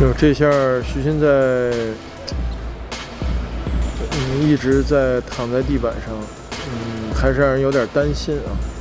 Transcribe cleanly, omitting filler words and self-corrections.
就这下徐新在，一直在躺在地板上，还是让人有点担心啊。